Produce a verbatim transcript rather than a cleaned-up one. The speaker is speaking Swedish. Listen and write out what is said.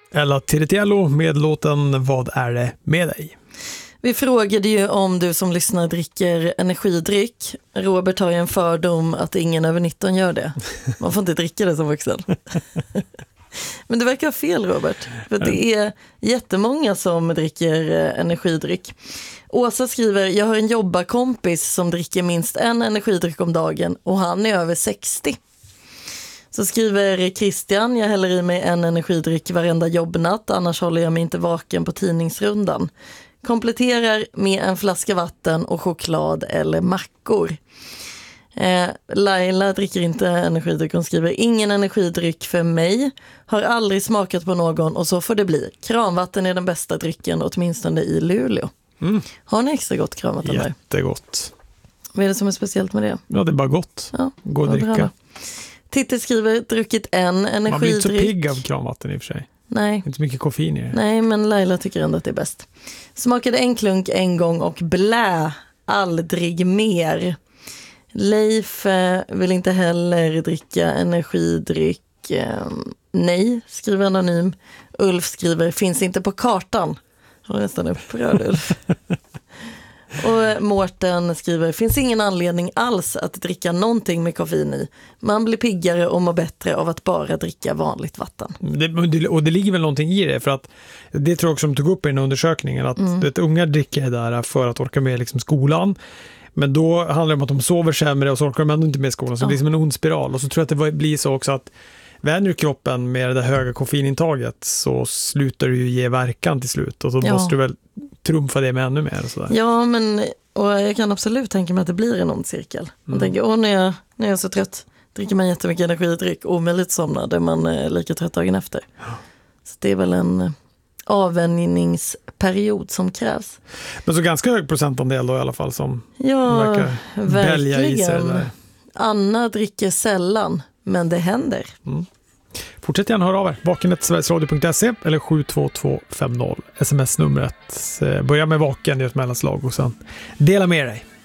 Ella Tiritiello med låten Vad är det med dig? Vi frågade ju om du som lyssnar dricker energidryck. Robert har ju en fördom att ingen över nitton gör det. Man får inte dricka det som vuxen. Men det verkar ha fel, Robert. För det är jättemånga som dricker energidryck. Åsa skriver, jag har en jobbarkompis som dricker minst en energidryck om dagen och han är över sextio. Så skriver Christian, jag häller i mig en energidryck varenda jobbnatt, annars håller jag mig inte vaken på tidningsrundan. Kompletterar med en flaska vatten och choklad eller mackor. Eh, Laila dricker inte energidryck, hon skriver, ingen energidryck för mig, har aldrig smakat på någon och så får det bli. Kranvatten är den bästa drycken, åtminstone i Luleå. Mm. Har ni extra gott kranvatten där? Jättegott. Vad är det som är speciellt med det? Ja, det är bara gott. Ja, gå och dricka. Titte skriver, druckit en energidryck. Man blir inte så pigg av kranvatten i och för sig. Nej. Inte så mycket koffein i det. Nej, men Laila tycker ändå att det är bäst. Smakade en klunk en gång och blä, aldrig mer. Leif eh, vill inte heller dricka energidryck. Eh, nej, skriver anonym. Ulf skriver, finns inte på kartan. Jag var nästan upprörd, Ulf. Och Mårten skriver, finns ingen anledning alls att dricka någonting med koffein i. Man blir piggare och mår bättre av att bara dricka vanligt vatten. Det, och det ligger väl någonting i det, för att det tror jag också som tog upp i den undersökningen, att mm. det, unga dricker det där för att orka med liksom skolan. Men då handlar det om att de sover sämre och så orkar de ändå inte med skolan. Så ja. Det blir som en ond spiral. Och så tror jag att det blir så också att vänjer kroppen med det höga koffeinintaget så slutar det ju ge verkan till slut. Och så ja. måste du väl trumfa det med ännu mer. Och sådär. Ja, men och jag kan absolut tänka mig att det blir en ond cirkel. Man mm. tänker, åh, när jag, när jag är så trött dricker man jättemycket energidryck och omöjligt somnar där man är lika trött dagen efter. Ja. Så det är väl en avvänjningsperiod som krävs. Men så ganska hög procentandel då i alla fall som ja, verkar välja i sig där. Anna dricker sällan, men det händer. Mm. Fortsätt gärna höra av er. vaken snabel-a sverigesradio punkt se eller sju två två fem noll. sms-numret. Börja med vaken i ett mellanslag och sen dela med dig.